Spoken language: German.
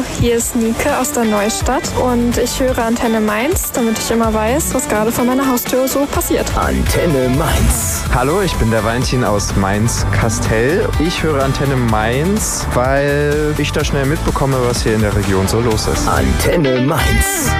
hier ist Nike aus der Neustadt und ich höre Antenne Mainz, damit ich immer weiß, was gerade vor meiner Haustür so passiert. Antenne Mainz. Hallo, ich bin der Valentin aus Mainz-Kastell. Ich höre Antenne Mainz, weil ich da schnell mitbekomme, was hier in der Region so los ist. Antenne Mainz.